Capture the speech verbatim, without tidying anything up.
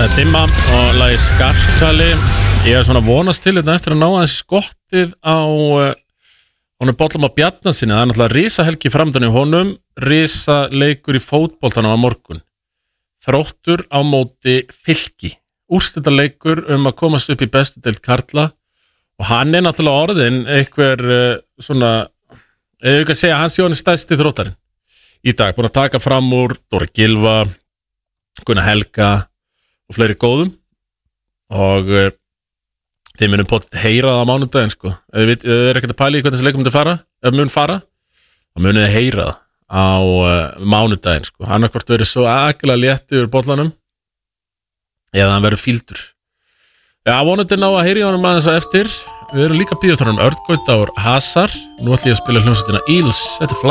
Dimma og lagi Skarkali. Ég er svona vonast til þetta eftir að ná aðeins skottið á uh, honum Bollum á Bjarnasyni. Það er náttúrulega risahelgi framdann í honum, risa leikur í fótboltanum á morgun. Þróttur á móti Fylki. Úrslitaleikur um að komast upp í bestu deild karla og hann er náttúrulega orðinn einhver uh, svona, ef við ekki að segja, hann sé hann stærsti þróttarinn í dag. Búin að taka fram úr Dóra Gylfa, Gunnar Helga og fleiri góðum og uh, þeir munum potið heyra það á mánudaginn sko. Ef þið er ekkert að pæla í hvernig þessi leikum myndi fara, ef mun fara, þá munið þið heyra það á uh, mánudaginn sko. Hann har hvort verið svo akilega létti yfir bollanum eða hann verður fíldur. Já, vonandi ná að heyra í honum aðeins á eftir. Við erum líka bíðast honum Örn Gauta úr Hasar. Nú ætlum ég að spila hljómsveitina Eels, þetta er flæ